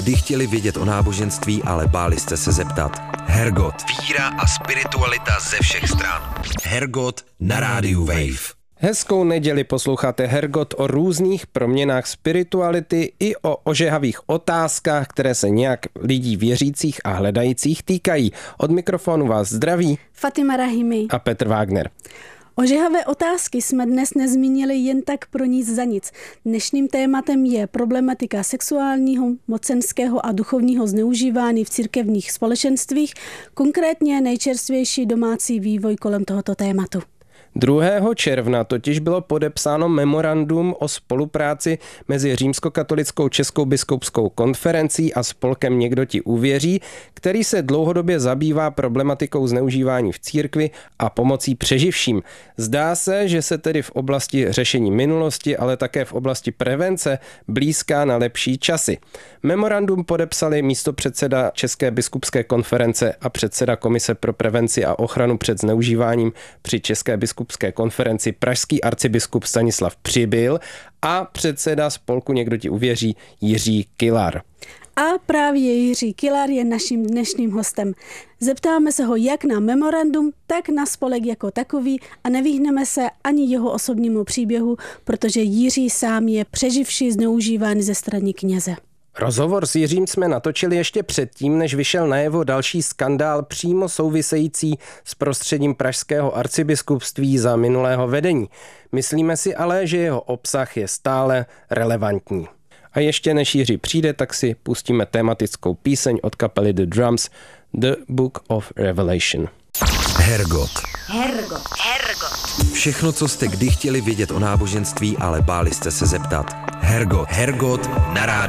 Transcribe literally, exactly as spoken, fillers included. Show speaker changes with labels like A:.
A: Kdy chtěli vědět o náboženství, ale báli jste se zeptat. Hergot. Víra a spiritualita ze všech stran. Hergot na rádiu Wave.
B: Hezkou neděli, posloucháte Hergot o různých proměnách spirituality i o ožehavých otázkách, které se nějak lidí věřících a hledajících týkají. Od mikrofonu vás zdraví
C: Fatima Rahimi
B: a Petr Wagner.
C: Ožehavé otázky jsme dnes nezmínili jen tak pro nic za nic. Dnešním tématem je problematika sexuálního, mocenského a duchovního zneužívání v církevních společenstvích, konkrétně nejčerstvější domácí vývoj kolem tohoto tématu.
B: druhého června totiž bylo podepsáno memorandum o spolupráci mezi Římskokatolickou Českou biskupskou konferencí a spolkem Někdo ti uvěří, který se dlouhodobě zabývá problematikou zneužívání v církvi a pomocí přeživším. Zdá se, že se tedy v oblasti řešení minulosti, ale také v oblasti prevence blízká na lepší časy. Memorandum podepsali místopředseda České biskupské konference a předseda Komise pro prevenci a ochranu před zneužíváním při České biskupské konferenci pražský arcibiskup Stanislav Přibyl a předseda spolku Někdo ti uvěří Jiří Kilar.
C: A právě Jiří Kilar je naším dnešním hostem. Zeptáme se ho jak na memorandum, tak na spolek jako takový a nevyhneme se ani jeho osobnímu příběhu, protože Jiří sám je přeživší zneužívání ze strany kněze.
B: Rozhovor s Jiřím jsme natočili ještě předtím, než vyšel najevo další skandál přímo související s prostředím pražského arcibiskupství za minulého vedení. Myslíme si ale, že jeho obsah je stále relevantní. A ještě než Jiří přijde, tak si pustíme tematickou píseň od kapely The Drums, The Book of Revelation.
A: Hergot.
D: Hergot. Hergot.
A: Všechno, co jste kdy chtěli vědět o náboženství, ale báli jste se zeptat. Hergot. Hergot na rádiu